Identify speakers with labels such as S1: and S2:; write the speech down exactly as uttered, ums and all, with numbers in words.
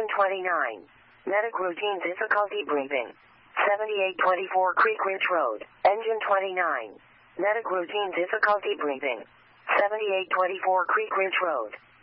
S1: Engine twenty-nine. Medic routine difficulty breathing. seventy-eight twenty-four Creek Ridge Road. Engine twenty-nine. Medic routine difficulty breathing. seventy-eight twenty-four Creek Ridge Road.